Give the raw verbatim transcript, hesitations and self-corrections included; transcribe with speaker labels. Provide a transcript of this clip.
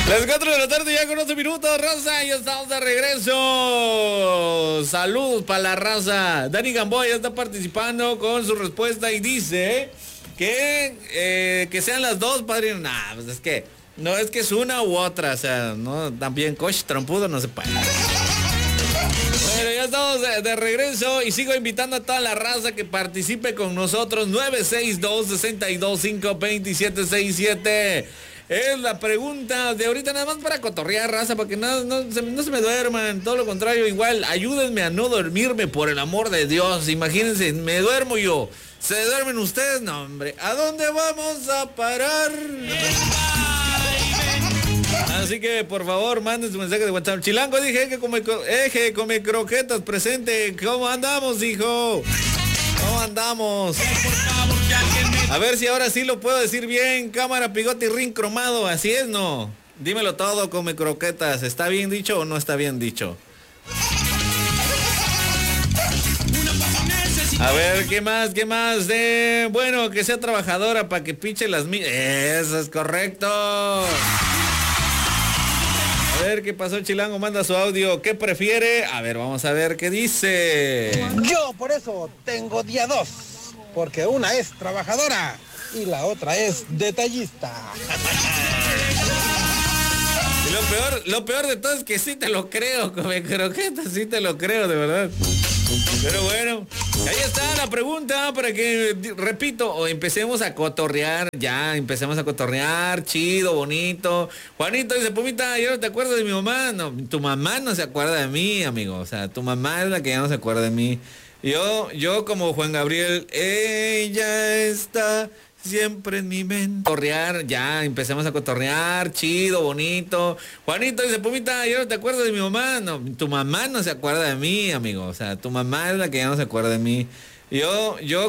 Speaker 1: Las cuatro de la tarde ya con once minutos, raza, ya estamos de regreso. Saludos para la raza. Dani Gamboa ya está participando con su respuesta y dice que, eh, que sean las dos, padrino. Nah, pues es que, no es que es una u otra, o sea, no, también coche trompudo no se puede. Bueno, ya estamos de, de regreso y sigo invitando a toda la raza que participe con nosotros. Nueve seis dos, seis dos cinco, dos siete seis siete. Es la pregunta de ahorita, nada más para cotorrear, raza, para que no, no, se, no se me duerman. Todo lo contrario, igual, ayúdenme a no dormirme, por el amor de Dios. Imagínense, me duermo yo, ¿se duermen ustedes? No, hombre, ¿a dónde vamos a parar? Así que, por favor, manden su mensaje de WhatsApp. Chilango, dije que come, eje, come croquetas, presente. ¿Cómo andamos, hijo? ¿Cómo andamos? A ver si ahora sí lo puedo decir bien. Cámara, pigote y ring cromado. Así es, ¿no? Dímelo todo, come croquetas. ¿Está bien dicho o no está bien dicho? A ver, ¿qué más? ¿Qué más? De... Bueno, que sea trabajadora para que piche las... Mi... Eso es correcto. A ver, ¿qué pasó, Chilango? Manda su audio. ¿Qué prefiere? A ver, vamos a ver qué dice.
Speaker 2: Yo por eso tengo día dos. Porque una es trabajadora y la otra es detallista.
Speaker 1: Y lo peor, lo peor de todo es que sí te lo creo, come croquetas, sí te lo creo, de verdad. Pero bueno, ahí está la pregunta para que, repito, o empecemos a cotorrear, ya, empecemos a cotorrear, chido, bonito. Juanito dice, Pumita, ¿ya no te acuerdas de mi mamá? No, tu mamá no se acuerda de mí, amigo, o sea, tu mamá es la que ya no se acuerda de mí. Yo, yo como Juan Gabriel, ella está siempre en mi mente. Cotorrear, ya, empecemos a cotorrear, chido, bonito. Juanito dice, Pumita, ¿ya no te acuerdas de mi mamá? No, tu mamá no se acuerda de mí, amigo, o sea, tu mamá es la que ya no se acuerda de mí. Yo, yo